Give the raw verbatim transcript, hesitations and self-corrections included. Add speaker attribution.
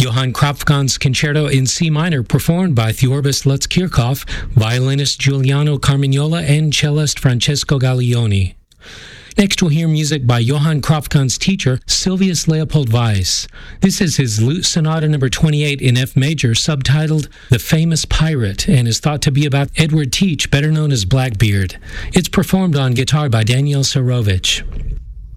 Speaker 1: Johann Kropfkann's Concerto in C minor, performed by Theorbis Lutz Kirchhoff, violinist Giuliano Carmignola, and cellist Francesco Gaglioni. Next, we'll hear music by Johann Kropfkann's teacher, Silvius Leopold Weiss. This is his Lute Sonata number twenty-eight in F major, subtitled The Famous Pirate, and is thought to be about Edward Teach, better known as Blackbeard. It's performed on guitar by Daniel Sarovich.